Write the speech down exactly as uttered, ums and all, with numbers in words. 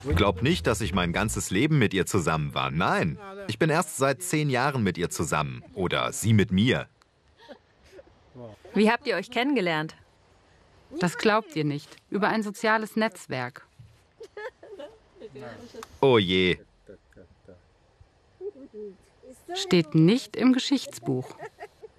Glaub nicht, dass ich mein ganzes Leben mit ihr zusammen war. Nein, ich bin erst seit zehn Jahren mit ihr zusammen. Oder sie mit mir. Wie habt ihr euch kennengelernt? Das glaubt ihr nicht. Über ein soziales Netzwerk. Oh je. Steht nicht im Geschichtsbuch.